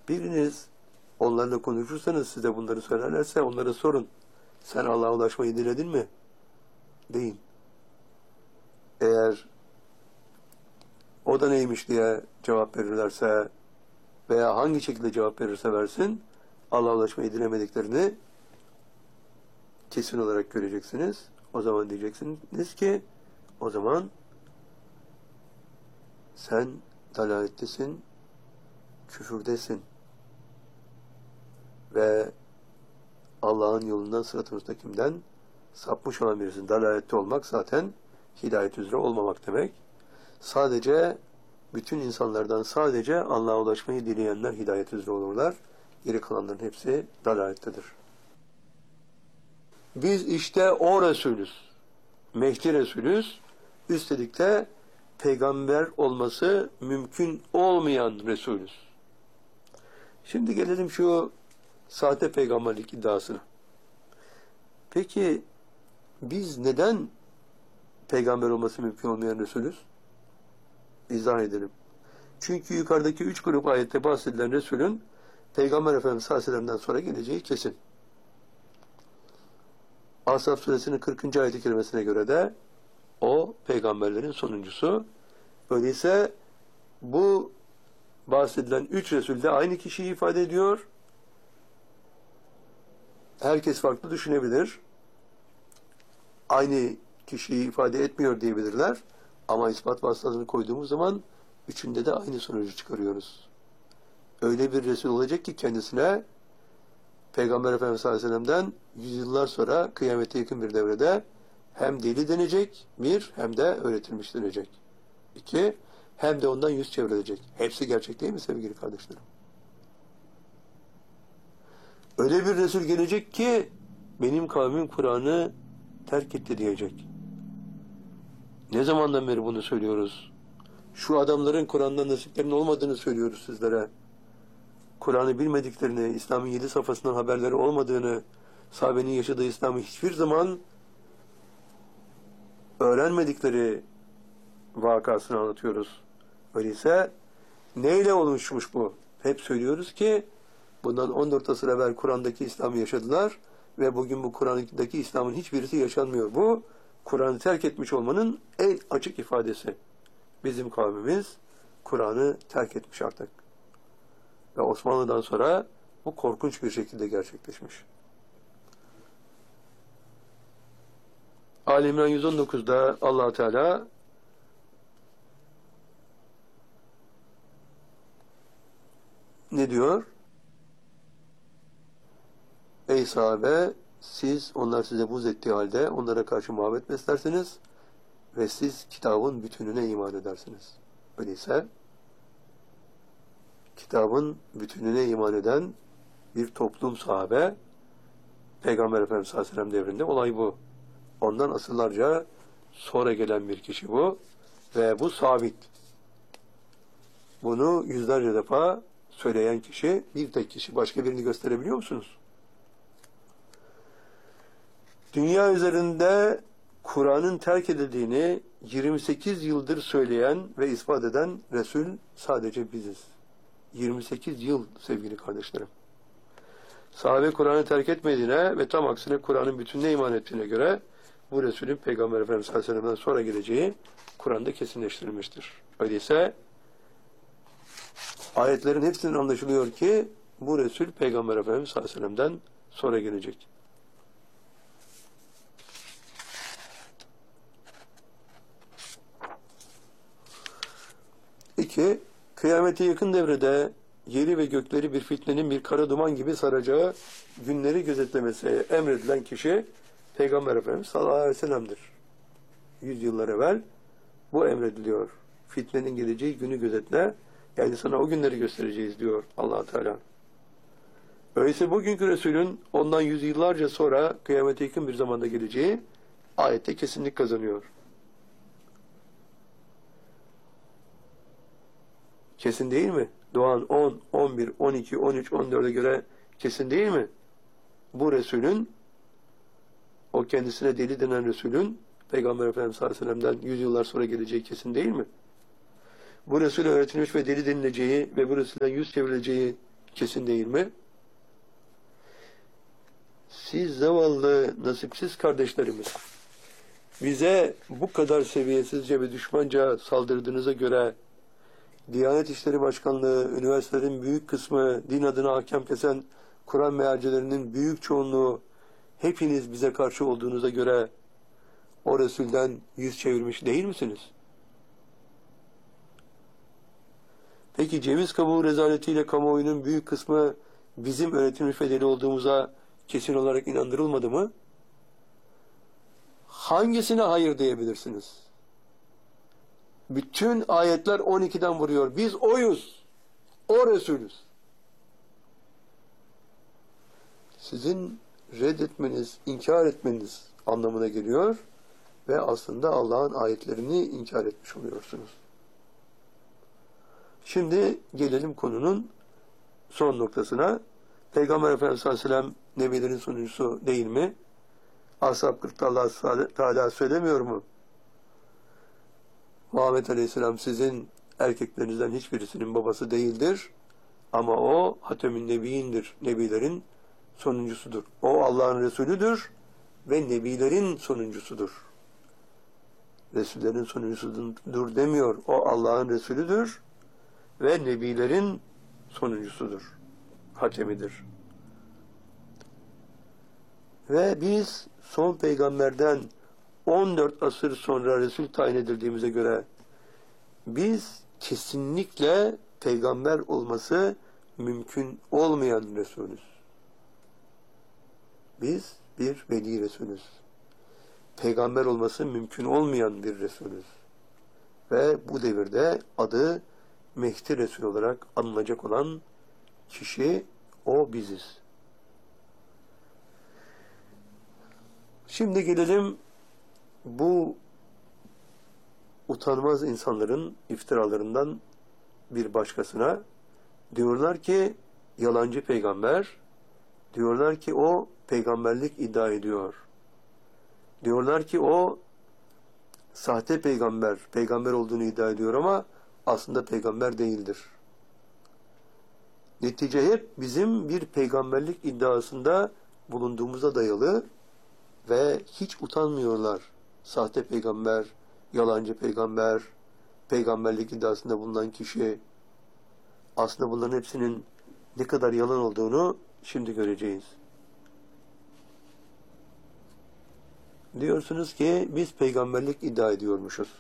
Biriniz onlarla konuşursanız, size bunları söylerlerse onlara sorun. Sen Allah'a ulaşmayı diledin mi? Deyin. Eğer o da neymiş diye cevap verirlerse veya hangi şekilde cevap verirse versin, Allah'a ulaşmayı dilemediklerini kesin olarak göreceksiniz. O zaman diyeceksiniz ki, o zaman sen dalalettesin, küfürdesin ve Allah'ın yolundan, sırat-ı müstakimden sapmış olan birisin. Dalalette olmak zaten hidayet üzere olmamak demek. Sadece bütün insanlardan sadece Allah'a ulaşmayı dileyenler hidayet üzere olurlar. Geri kalanların hepsi dalalettedir. Biz işte o Resulüz. Mehdi Resulüz. Üstelik de peygamber olması mümkün olmayan Resulüz. Şimdi gelelim şu sahte peygamberlik iddiasına. Peki biz neden peygamber olması mümkün olmayan Resulüz? İzah edelim. Çünkü yukarıdaki 3 grup ayette bahsedilen Resulün Peygamber Efendimiz sallallahu aleyhi ve sellem'den sonra geleceği kesin. Ashab suresinin 40. ayet-i kerimesine göre de o peygamberlerin sonuncusu. Öyleyse bu bahsedilen 3 Resul de aynı kişiyi ifade ediyor. Herkes farklı düşünebilir. Aynı kişiyi ifade etmiyor diyebilirler. Ama ispat vasıtasını koyduğumuz zaman üçünde de aynı sonucu çıkarıyoruz. Öyle bir Resul olacak ki kendisine Peygamber Efendimiz sallallahu aleyhi ve sellem'den yüzyıllar sonra kıyamete yakın bir devrede hem deli denecek, bir, hem de öğretilmiş denecek. İki, hem de ondan yüz çevrilecek. Hepsi gerçek değil mi sevgili kardeşlerim? Öyle bir Resul gelecek ki benim kavmim Kur'an'ı terk etti diyecek. Ne zamandan beri bunu söylüyoruz? Şu adamların Kur'an'dan nasiplerinin olmadığını söylüyoruz sizlere. Kur'an'ı bilmediklerini, İslam'ın 7 safhasından haberleri olmadığını, sahabenin yaşadığı İslam'ı hiçbir zaman öğrenmedikleri vakasını anlatıyoruz. Öyleyse neyle oluşmuş bu? Hep söylüyoruz ki bundan 14 asır evvel Kur'an'daki İslam'ı yaşadılar ve bugün bu Kur'an'daki İslam'ın hiçbirisi yaşanmıyor. Bu Kur'an'ı terk etmiş olmanın en açık ifadesi. Bizim kavmimiz Kur'an'ı terk etmiş artık. Ve Osmanlı'dan sonra bu korkunç bir şekilde gerçekleşmiş. Ali İmran 119'da Allah Teala ne diyor? Ey sahabe, onlar size buz ettiği halde onlara karşı muhabbet beslersiniz ve siz kitabın bütününe iman edersiniz. Öyleyse kitabın bütününe iman eden bir toplum sahabe, Peygamber Efendimiz sallallahu aleyhi ve sellem devrinde olay bu. Ondan asırlarca sonra gelen bir kişi bu ve bu sabit. Bunu yüzlerce defa söyleyen kişi, bir tek kişi. Başka birini gösterebiliyor musunuz? Dünya üzerinde Kur'an'ın terk edildiğini 28 yıldır söyleyen ve ispat eden Resul sadece biziz. 28 yıl sevgili kardeşlerim. Sahabe Kur'an'ı terk etmediğine ve tam aksine Kur'an'ın bütününe iman ettiğine göre bu Resulün Peygamber Efendimiz sallallahu aleyhi ve sellem'den sonra geleceği Kur'an'da kesinleştirilmiştir. Öyleyse ayetlerin hepsinden anlaşılıyor ki bu Resul Peygamber Efendimiz sallallahu aleyhi ve sellem'den sonra gelecek. İki, kıyamete yakın devrede yeri ve gökleri bir fitnenin bir kara duman gibi saracağı günleri gözetlemesi emredilen kişi Peygamber Efendimiz sallallahu aleyhi ve sellem'dir. Yüzyıllar evvel bu emrediliyor. Fitnenin geleceği günü gözetle, yani sana o günleri göstereceğiz diyor Allah Teala. Öyleyse bugünkü Resulün ondan yüzyıllarca sonra kıyamete yakın bir zamanda geleceği ayette kesinlik kazanıyor. Kesin değil mi? Doğan 10, 11, 12, 13, 14'e göre kesin değil mi? Bu Resulün, o kendisine deli denen Resulün, Peygamber Efendimiz sallallahu aleyhi ve sellem'den yüzyıllar sonra geleceği kesin değil mi? Bu Resul'e öğretilmiş ve deli denileceği ve bu Resul'den yüz çevrileceği kesin değil mi? Siz zavallı, nasipsiz kardeşlerimiz, bize bu kadar seviyesizce ve düşmanca saldırdığınıza göre Diyanet İşleri Başkanlığı, üniversitelerin büyük kısmı, din adına hakem kesen Kur'an mealcilerinin büyük çoğunluğu, hepiniz bize karşı olduğunuza göre o Resul'den yüz çevirmiş değil misiniz? Peki ceviz kabuğu rezaletiyle kamuoyunun büyük kısmı bizim öğretilmiş ve deli olduğumuza kesin olarak inandırılmadı mı? Hangisine hayır diyebilirsiniz? Bütün ayetler 12'den vuruyor. Biz oyuz. O Resulüz. Sizin reddetmeniz, inkar etmeniz anlamına geliyor ve aslında Allah'ın ayetlerini inkar etmiş oluyorsunuz. Şimdi gelelim konunun son noktasına. Peygamber Efendimiz Aleyhisselam nebilerin sonuncusu değil mi? Ashab 40'ta Allah Teala söylemiyor mu? Muhammed Aleyhisselam sizin erkeklerinizden hiçbirisinin babası değildir. Ama o Hatemün Nebiyyindir. Nebilerin sonuncusudur. O Allah'ın Resulüdür ve Nebilerin sonuncusudur. Resullerin sonuncusudur demiyor. O Allah'ın Resulüdür ve Nebilerin sonuncusudur. Hatemidir. Ve biz son peygamberden 14 asır sonra Resul tayin edildiğimize göre biz kesinlikle peygamber olması mümkün olmayan Resulüz. Biz bir veli Resulüz. Peygamber olması mümkün olmayan bir Resulüz. Ve bu devirde adı Mehdi Resul olarak anılacak olan kişi o biziz. Şimdi gelelim bu utanmaz insanların iftiralarından bir başkasına. Diyorlar ki yalancı peygamber, diyorlar ki o peygamberlik iddia ediyor. Diyorlar ki o sahte peygamber, peygamber olduğunu iddia ediyor ama aslında peygamber değildir. Netice hep bizim bir peygamberlik iddiasında bulunduğumuza dayalı ve hiç utanmıyorlar. Sahte peygamber, yalancı peygamber, peygamberlik iddiasında bulunan kişi. Aslında bunların hepsinin ne kadar yalan olduğunu şimdi göreceğiz. Diyorsunuz ki biz peygamberlik iddia ediyormuşuz.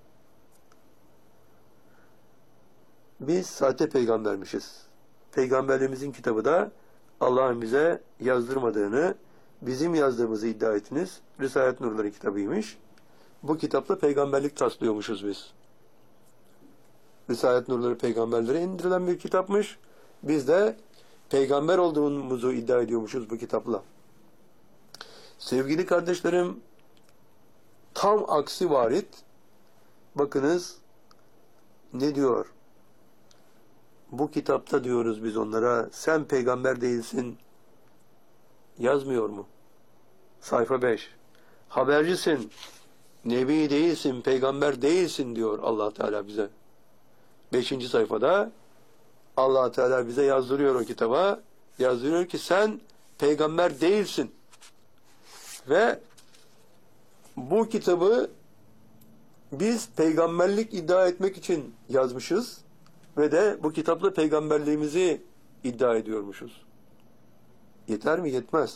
Biz sahte peygambermişiz. Peygamberliğimizin kitabı da Allah'ın bize yazdırmadığını, bizim yazdığımızı iddia ettiniz. Risalet Nurları kitabıymış. Bu kitapla peygamberlik taslıyormuşuz biz. Risalet Nurları peygamberlere indirilen bir kitapmış. Biz de peygamber olduğumuzu iddia ediyormuşuz bu kitapla. Sevgili kardeşlerim, tam aksi varit. Bakınız ne diyor? Bu kitapta diyoruz biz onlara, sen peygamber değilsin. Yazmıyor mu? Sayfa 5. Habercisin, nebi değilsin, peygamber değilsin diyor Allah Teala bize. 5. sayfada Allah Teala bize yazdırıyor o kitaba. Yazdırıyor ki sen peygamber değilsin. Ve bu kitabı biz peygamberlik iddia etmek için yazmışız ve de bu kitapla peygamberliğimizi iddia ediyormuşuz. Yeter mi? Yetmez.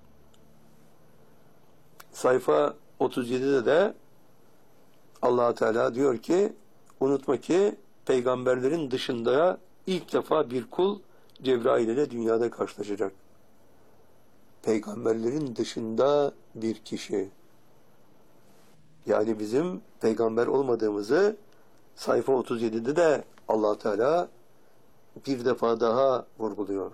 Sayfa 37'de de Allah Teala diyor ki unutma ki peygamberlerin dışında ilk defa bir kul Cebrail ile dünyada karşılaşacak. Peygamberlerin dışında bir kişi. Yani bizim peygamber olmadığımızı sayfa 37'de de Allah Teala bir defa daha vurguluyor.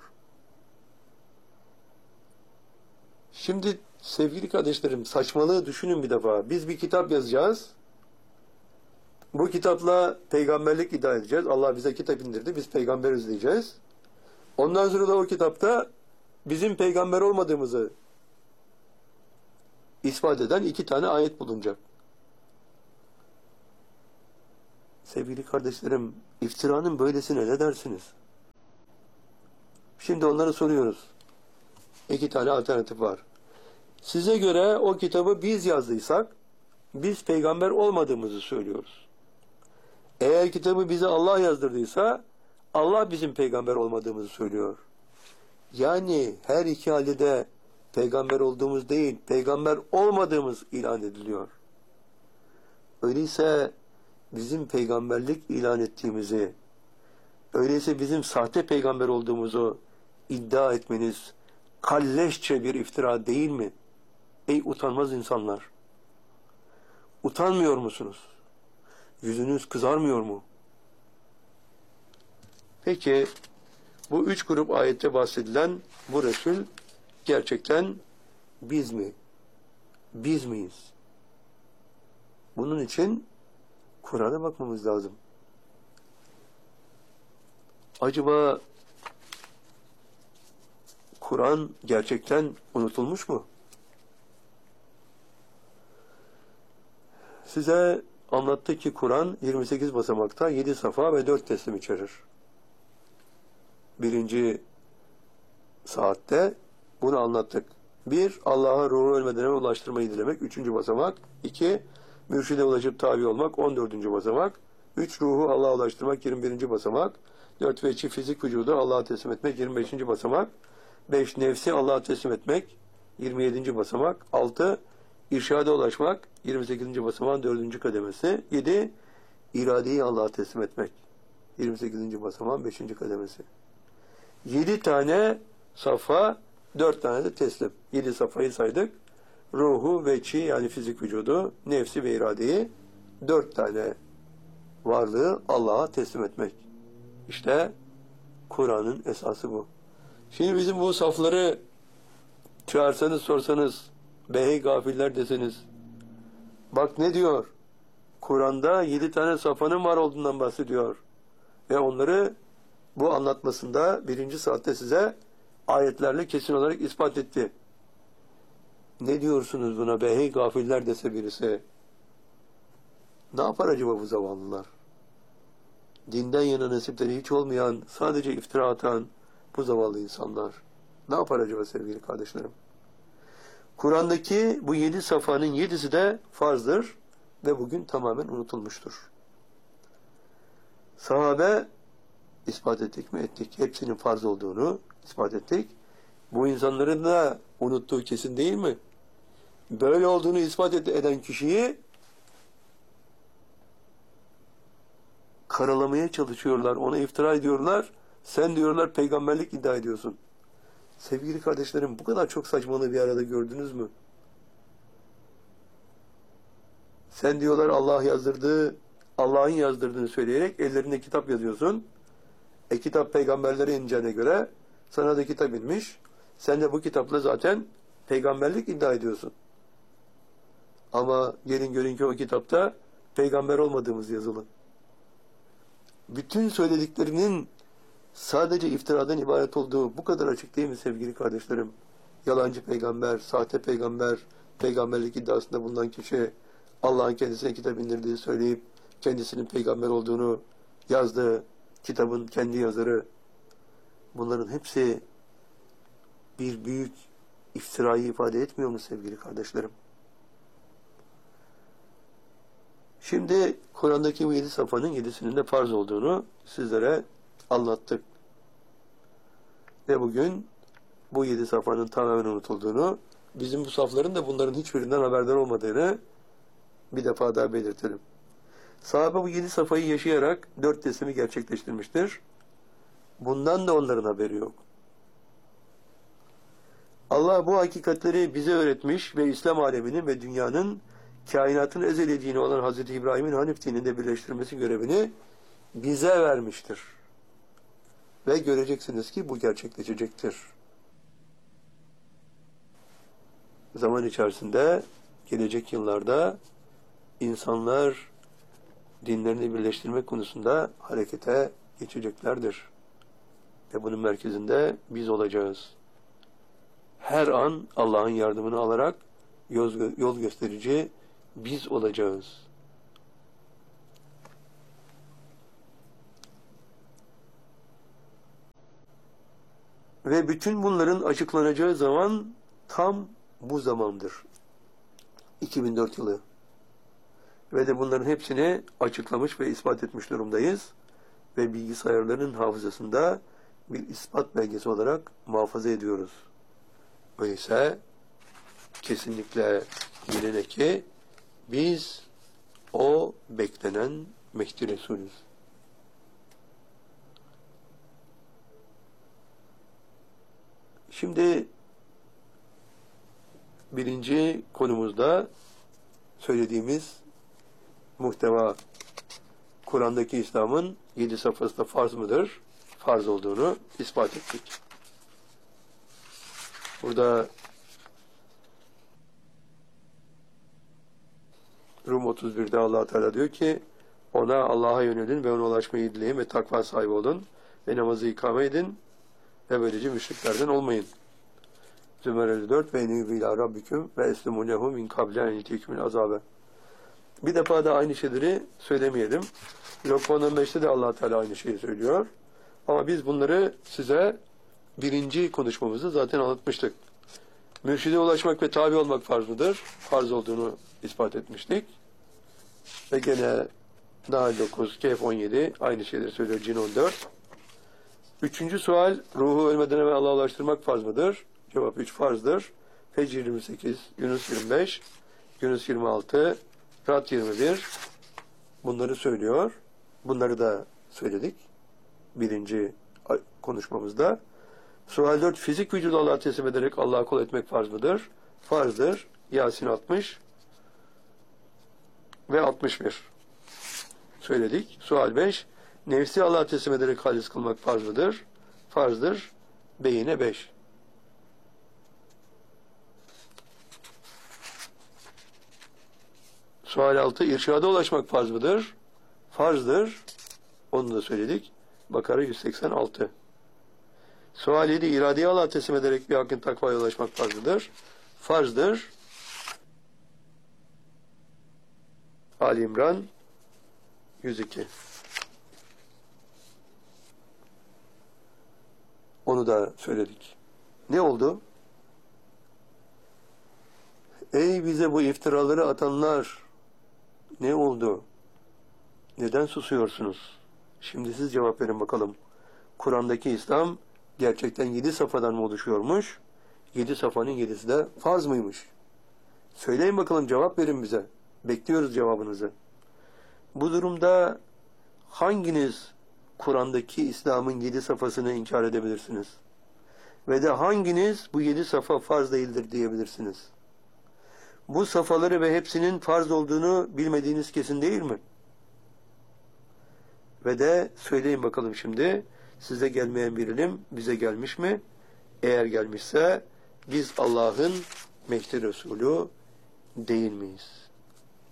Şimdi sevgili kardeşlerim saçmalığı düşünün bir defa. Biz bir kitap yazacağız. Bu kitapla peygamberlik iddia edeceğiz. Allah bize kitap indirdi. Biz peygamberiz diyeceğiz. Ondan sonra da o kitapta bizim peygamber olmadığımızı ispat eden 2 tane ayet bulunacak. Sevgili kardeşlerim, iftiranın böylesine ne dersiniz? Şimdi onlara soruyoruz. İki tane alternatif var. Size göre o kitabı biz yazdıysak, biz peygamber olmadığımızı söylüyoruz. Eğer kitabı bize Allah yazdırdıysa, Allah bizim peygamber olmadığımızı söylüyor. Yani her iki halde de peygamber olduğumuz değil, peygamber olmadığımız ilan ediliyor. Öyleyse bizim peygamberlik ilan ettiğimizi, öyleyse bizim sahte peygamber olduğumuzu iddia etmeniz kalleşçe bir iftira değil mi? Ey utanmaz insanlar! Utanmıyor musunuz? Yüzünüz kızarmıyor mu? Peki, bu üç grup ayette bahsedilen bu Resul gerçekten biz mi? Biz miyiz? Bunun için Kur'an'a bakmamız lazım. Acaba Kur'an gerçekten unutulmuş mu? Size anlattı ki Kur'an 28 basamakta 7 safa ve 4 teslim içerir. Birinci saatte bunu anlattık. Bir, Allah'a ruhu ölmeden evvel ulaştırmayı dilemek. 3. basamak. 2, mürşide ulaşıp tabi olmak. 14. basamak. 3, ruhu Allah'a ulaştırmak. 21. basamak. 4 ve çift fizik vücudu Allah'a teslim etmek. 25. basamak. 5, nefsi Allah'a teslim etmek. 27. basamak. 6, irşada ulaşmak. 28. basamağın 4. kademesi. 7, iradeyi Allah'a teslim etmek. 28. basamağın 5. kademesi. 7 tane safa, 4 tane de teslim. 7 safayı saydık. Ruhu ve çi yani fizik vücudu, nefsi ve iradeyi 4 tane varlığı Allah'a teslim etmek. İşte Kur'an'ın esası bu. Şimdi bizim bu safları çağırsanız sorsanız, behey gafiller deseniz, bak ne diyor? Kur'an'da 7 tane safhanın var olduğundan bahsediyor. Ve onları bu anlatmasında 1. saatte size ayetlerle kesin olarak ispat etti. Ne diyorsunuz buna behey gafiller dese birisi? Ne yapar acaba bu zavallılar? Dinden yana nasipleri hiç olmayan, sadece iftira atan bu zavallı insanlar. Ne yapar acaba sevgili kardeşlerim? Kur'an'daki bu 7 safhanın 7'si de farzdır ve bugün tamamen unutulmuştur. Sahabe ispat ettik mi? Ettik. Hepsinin farz olduğunu ispat ettik. Bu insanların da unuttuğu kesin değil mi? Böyle olduğunu ispat eden kişiyi karalamaya çalışıyorlar. Ona iftira ediyorlar. Sen diyorlar peygamberlik iddia ediyorsun. Sevgili kardeşlerim bu kadar çok saçmalığı bir arada gördünüz mü? Sen diyorlar Allah yazdırdı, Allah'ın yazdırdığını söyleyerek ellerinde kitap yazıyorsun. Kitap peygamberlere ineceğine göre sana da kitap inmiş. Sen de bu kitapla zaten peygamberlik iddia ediyorsun. Ama gelin görün ki o kitapta peygamber olmadığımız yazılı. Bütün söylediklerinin sadece iftiradan ibaret olduğu bu kadar açık değil mi sevgili kardeşlerim? Yalancı peygamber, sahte peygamber, peygamberlik iddiasında bulunan kişi Allah'ın kendisine kitap indirdiği söyleyip kendisinin peygamber olduğunu yazdığı kitabın kendi yazarı. Bunların hepsi bir büyük iftirayı ifade etmiyor mu sevgili kardeşlerim? Şimdi Kur'an'daki bu 7 safhanın 7'sinin de farz olduğunu sizlere anlattık. Ve bugün bu 7 safhanın tamamen unutulduğunu, bizim bu safların da bunların hiçbirinden haberdar olmadığını bir defa daha belirtelim. Sahabe bu 7 safhayı yaşayarak 4 teslimi gerçekleştirmiştir. Bundan da onların haberi yok. Allah bu hakikatleri bize öğretmiş ve İslam aleminin ve dünyanın kainatın ezeli dini olan Hz. İbrahim'in Hanif dininde birleştirmesi görevini bize vermiştir. Ve göreceksiniz ki bu gerçekleşecektir. Zaman içerisinde, gelecek yıllarda insanlar dinlerini birleştirmek konusunda harekete geçeceklerdir. Ve bunun merkezinde biz olacağız. Her an Allah'ın yardımını alarak yol gösterici biz olacağız. Ve bütün bunların açıklanacağı zaman tam bu zamandır. 2004 yılı. Ve de bunların hepsini açıklamış ve ispat etmiş durumdayız. Ve bilgisayarların hafızasında bir ispat belgesi olarak muhafaza ediyoruz. Öyleyse kesinlikle bilene ki biz o beklenen Mehdi Resulüz. Şimdi birinci konumuzda söylediğimiz muhteva, Kur'an'daki İslam'ın 7 safhası da farz mıdır? Farz olduğunu ispat ettik. Burada Rum 31'de Allah Teala diyor ki ona Allah'a yönelin ve ona ulaşmayı dileyin ve takva sahibi olun ve namazı ikame edin ve böylece müşriklerden olmayın. Zümer 54 ve enîbû ilâ rabbiküm ve eslimû lehu min kable en yetikumul azabe. Bir defa da aynı şeyleri söylemeyelim. Lokman 15'te de Allah Teala aynı şeyi söylüyor. Ama biz bunları size birinci konuşmamızda zaten anlatmıştık. Mürşide ulaşmak ve tabi olmak farz mıdır? Farz olduğunu ispat etmiştik. Ve gene Nahl 9, Kehf 17 aynı şeyleri söylüyor, Cin 14. Üçüncü sual, ruhu ölmeden evvel Allah'a ulaştırmak farz mıdır? Cevap 3 farzdır. Fecr 28, Yunus 25, Yunus 26, Rad 21 bunları söylüyor. Bunları da söyledik birinci konuşmamızda. Sual 4, fizik vücudu Allah'a teslim ederek Allah'a kul etmek farz mıdır? Farzdır. Yasin 60 ve 61 söyledik. Sual 5, nefsi Allah'a teslim ederek halis kılmak farz mıdır? Farzdır. Beyine 5. Sual 6, irşada ulaşmak farz mıdır? Farzdır. Onu da söyledik. Bakara 186. Sual 7, iradeyi Allah'a teslim ederek bir hakkın takvaya ulaşmak farz mıdır? Farzdır. Ali İmran 102. Onu da söyledik. Ne oldu? Ey bize bu iftiraları atanlar! Ne oldu? Neden susuyorsunuz? Şimdi siz cevap verin bakalım. Kur'an'daki İslam gerçekten 7 safhadan mı oluşuyormuş? 7 safhanın 7'si de farz mıymış? Söyleyin bakalım, cevap verin bize. Bekliyoruz cevabınızı. Bu durumda hanginiz Kur'an'daki İslam'ın 7 safhasını inkar edebilirsiniz? Ve de hanginiz bu 7 safa farz değildir diyebilirsiniz? Bu safhaları ve hepsinin farz olduğunu bilmediğiniz kesin değil mi? Ve de söyleyin bakalım şimdi, size gelmeyen bir ilim bize gelmiş mi? Eğer gelmişse biz Allah'ın Mehdi Resulü değil miyiz?